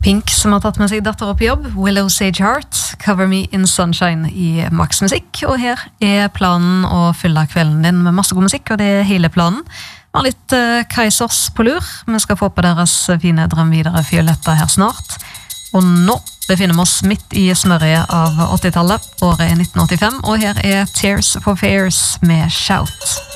Pink som har tatt med seg datter på jobb, Willow Sage Heart, Cover Me in Sunshine i Max Musikk, og her planen å fylle kvelden din med masse god musikk, og det hele planen. Vi har litt Kaisers på lur, vi skal få på deres fine drøm videre Violetta her snart, og nå befinner vi oss midt i smørjet av 80-tallet, året 1985, og her Tears for Fears med Shout.